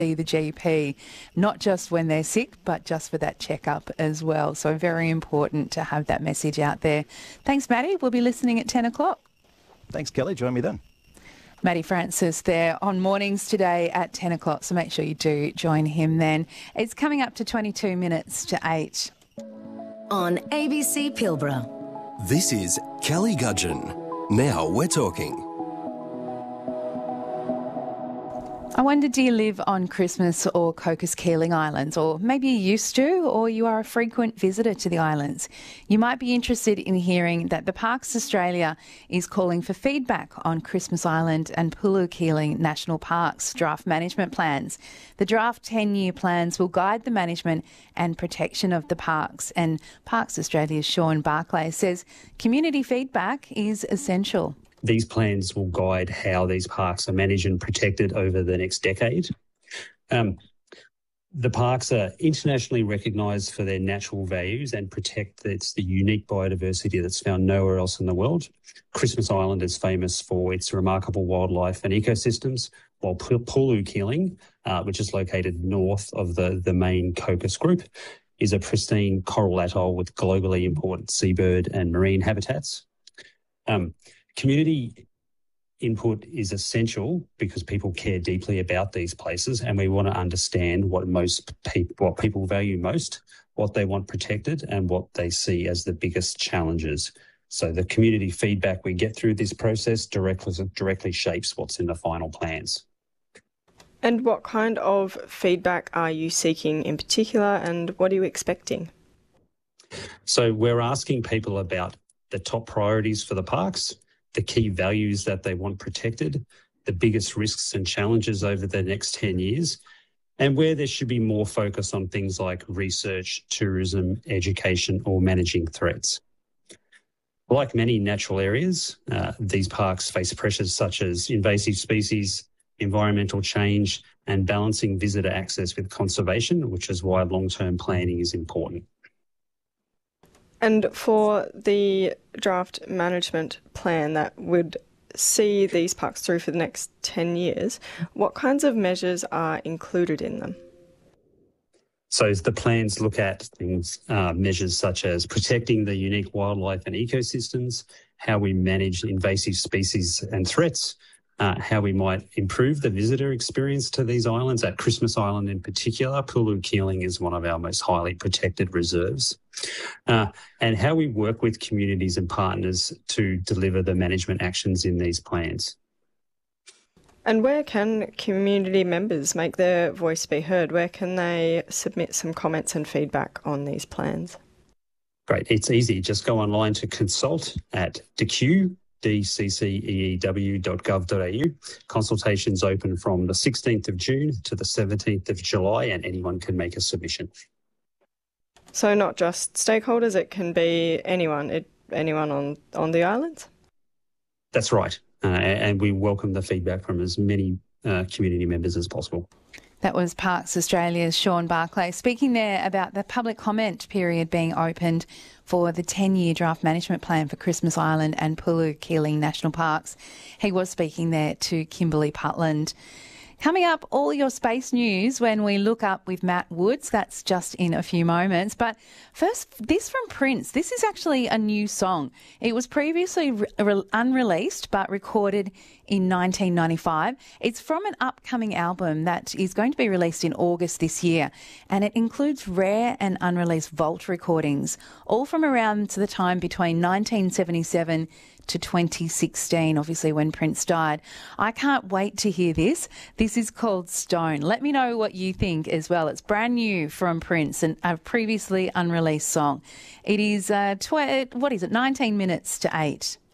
see the GP, not just when they're sick, but just for that checkup as well. So very important to have that message out there. Thanks, Maddie. We'll be listening at 10 o'clock. Thanks, Kelly. Join me then. Maddie Francis there on mornings today at 10 o'clock, so make sure you do join him then. It's coming up to 22 minutes to 8. On ABC Pilbara. This is Kelly Gudgeon. Now we're talking. I wonder, do you live on Christmas or Cocos Keeling Islands? Or maybe you used to, or you are a frequent visitor to the islands. You might be interested in hearing that the Parks Australia is calling for feedback on Christmas Island and Pulu Keeling National Parks draft management plans. The draft 10-year plans will guide the management and protection of the parks. And Parks Australia's Sean Barclay says community feedback is essential. These plans will guide how these parks are managed and protected over the next decade. The parks are internationally recognised for their natural values and protect the unique biodiversity that's found nowhere else in the world. Christmas Island is famous for its remarkable wildlife and ecosystems, while Pulu Keeling, which is located north of the main Cocos group, is a pristine coral atoll with globally important seabird and marine habitats. Community input is essential because people care deeply about these places, and we want to understand what people value most, what they want protected, and what they see as the biggest challenges. So the community feedback we get through this process directly shapes what's in the final plans. And what kind of feedback are you seeking in particular, and what are you expecting? So we're asking people about the top priorities for the parks, the key values that they want protected, the biggest risks and challenges over the next 10 years, and where there should be more focus on things like research, tourism, education, or managing threats. Like many natural areas, these parks face pressures such as invasive species, environmental change, and balancing visitor access with conservation, which is why long-term planning is important. And for the draft management plan that would see these parks through for the next 10 years, what kinds of measures are included in them? So the plans look at measures such as protecting the unique wildlife and ecosystems, how we manage invasive species and threats, how we might improve the visitor experience to these islands. At Christmas Island in particular, Pulu Keeling is one of our most highly protected reserves. And how we work with communities and partners to deliver the management actions in these plans. And where can community members make their voice be heard? Where can they submit some comments and feedback on these plans? Great. It's easy. Just go online to consult at dccceew.gov.au. Consultations open from the 16th of June to the 17th of July, and anyone can make a submission. So not just stakeholders, it can be anyone on the islands? That's right. And we welcome the feedback from as many community members as possible. That was Parks Australia's Sean Barclay speaking there about the public comment period being opened for the 10-year draft management plan for Christmas Island and Pulu Keeling National Parks. He was speaking there to Kimberly Putland. Coming up, all your space news when we look up with Matt Woods. That's just in a few moments. But first, this from Prince. This is actually a new song. It was previously unreleased but recorded in 1995. It's from an upcoming album that is going to be released in August this year. And it includes rare and unreleased vault recordings, all from around to the time between 1977 to 2016, obviously when Prince died. I can't wait to hear this. This is called Stone. Let me know what you think as well. It's brand new from Prince and a previously unreleased song. It is, 19 minutes to 8.